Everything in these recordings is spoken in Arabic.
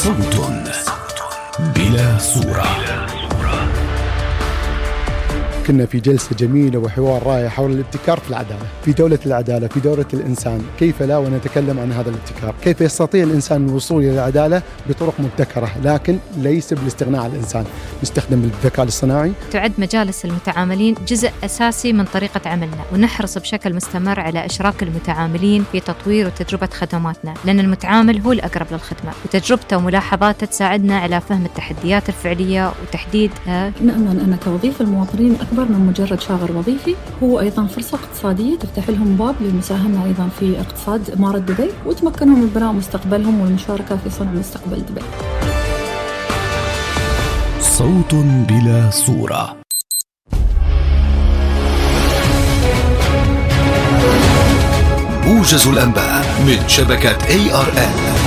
صوت بلا صورة. كنا في جلسة جميلة وحوار رائع حول الابتكار في العدالة، في دولة العدالة، في دولة الإنسان. كيف لا ونتكلم عن هذا الابتكار؟ كيف يستطيع الإنسان الوصول إلى العدالة بطرق مبتكرة، لكن ليس بالاستغناء عن الإنسان. نستخدم الذكاء الاصطناعي. تعد مجالس المتعاملين جزء أساسي من طريقة عملنا، ونحرص بشكل مستمر على إشراك المتعاملين في تطوير وتجربة خدماتنا، لأن المتعامل هو الأقرب للخدمة، وتجربته وملاحظاته تساعدنا على فهم التحديات الفعلية وتحديدها. نأمن أن توظيف المواطنين أكبر من مجرد شاغر وظيفي، هو أيضا فرصة اقتصادية تفتح لهم باب للمساهمة أيضا في اقتصاد إمارة دبي، وتمكنهم من بناء مستقبلهم والمشاركة في صنع مستقبل دبي. صوت بلا صورة. موجز الأنباء من شبكة ARN.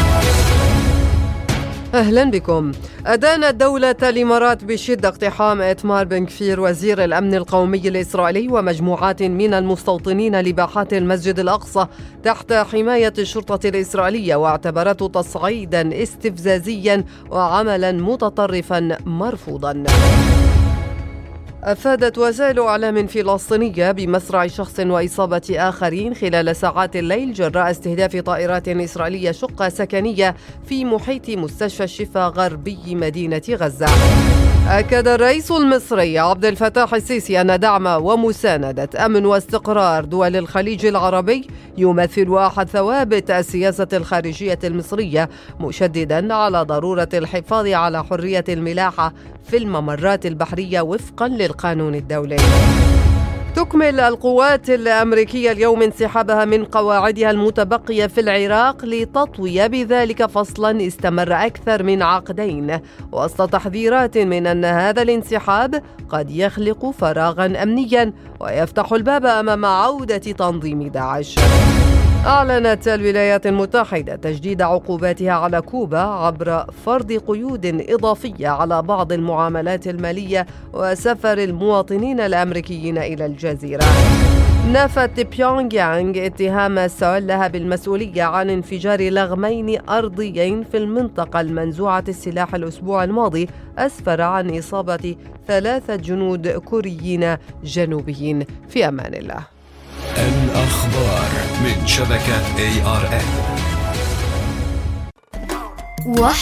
أهلا بكم. أدانت دولة الإمارات بشدة اقتحام إتمار بن كفير وزير الأمن القومي الإسرائيلي ومجموعات من المستوطنين لباحات المسجد الأقصى تحت حماية الشرطة الإسرائيلية، واعتبرته تصعيدا استفزازيا وعملا متطرفا مرفوضا. أفادت وسائل إعلام فلسطينية بمصرع شخص وإصابة آخرين خلال ساعات الليل جراء استهداف طائرات إسرائيلية شقة سكنية في محيط مستشفى الشفا غربي مدينة غزة. أكد الرئيس المصري عبد الفتاح السيسي أن دعم ومساندة أمن واستقرار دول الخليج العربي يمثل أحد ثوابت السياسة الخارجية المصرية، مشددا على ضرورة الحفاظ على حرية الملاحة في الممرات البحرية وفقا للقانون الدولي. تكمل القوات الأمريكية اليوم انسحابها من قواعدها المتبقية في العراق لتطوي بذلك فصلا استمر أكثر من عقدين، وسط تحذيرات من أن هذا الانسحاب قد يخلق فراغا أمنيا ويفتح الباب أمام عودة تنظيم داعش. أعلنت الولايات المتحدة تجديد عقوباتها على كوبا عبر فرض قيود إضافية على بعض المعاملات المالية وسفر المواطنين الأمريكيين إلى الجزيرة. نفت بيونغ يانغ اتهام سول لها بالمسؤولية عن انفجار لغمين أرضيين في المنطقة المنزوعة السلاح الأسبوع الماضي، أسفر عن إصابة 3 جنود كوريين جنوبيين. في أمان الله. الأخبار من شبكة ARN.